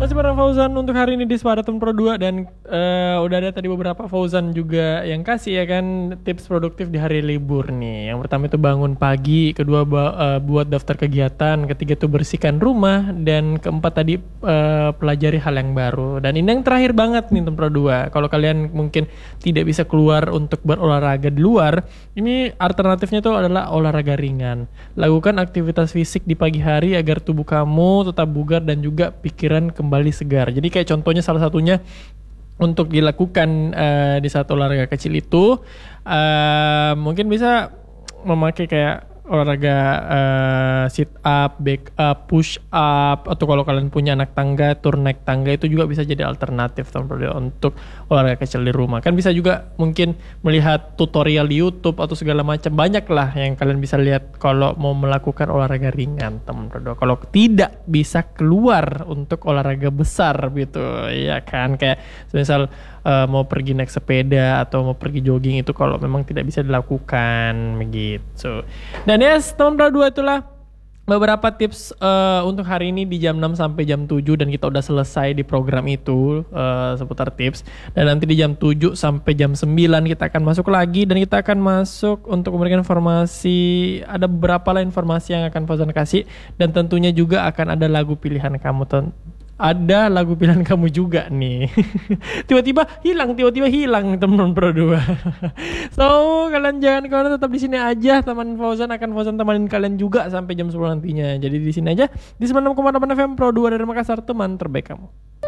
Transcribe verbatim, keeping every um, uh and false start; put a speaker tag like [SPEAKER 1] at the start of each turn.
[SPEAKER 1] Masih bareng Fauzan untuk hari ini di Spadatum Pro dua. Dan uh, udah ada tadi beberapa Fauzan juga yang kasih ya kan tips produktif di hari libur nih. Yang pertama itu bangun pagi, kedua uh, buat daftar kegiatan, ketiga itu bersihkan rumah, dan keempat tadi uh, pelajari hal yang baru. Dan ini yang terakhir banget nih Tem Pro dua. Kalau kalian mungkin tidak bisa keluar untuk berolahraga di luar, ini alternatifnya itu adalah olahraga ringan. Lakukan aktivitas fisik di pagi hari agar tubuh kamu tetap bugar dan juga pikiran kembali segar. Jadi kayak contohnya salah satunya untuk dilakukan uh, di saat olahraga kecil itu uh, mungkin bisa memakai kayak olahraga uh, sit up, back up, push up, atau kalau kalian punya anak tangga, tur naik tangga itu juga bisa jadi alternatif untuk olahraga kecil di rumah. Kan bisa juga mungkin melihat tutorial di YouTube atau segala macam, banyak lah yang kalian bisa lihat kalau mau melakukan olahraga ringan, teman-teman. Kalau tidak bisa keluar untuk olahraga besar gitu, ya kan, kayak misal uh, mau pergi naik sepeda atau mau pergi jogging, itu kalau memang tidak bisa dilakukan begitu. Dan yes, teman Pro dua itulah beberapa tips uh, untuk hari ini di jam enam sampai jam tujuh, dan kita udah selesai di program itu uh, seputar tips. Dan nanti di jam tujuh sampai jam sembilan kita akan masuk lagi, dan kita akan masuk untuk memberikan informasi. Ada beberapa lah informasi yang akan Fauzan kasih, dan tentunya juga akan ada lagu pilihan kamu. Ten- ada lagu pilihan kamu juga nih. tiba-tiba hilang, tiba-tiba hilang teman Pro dua. So, kalian jangan kemana, tetap di sini aja. Teman Fauzan akan Fauzan temanin kalian juga sampai jam sepuluh nantinya. Jadi di sini aja di sembilan puluh enam koma delapan F M Pro dua dari Makassar, teman terbaik kamu.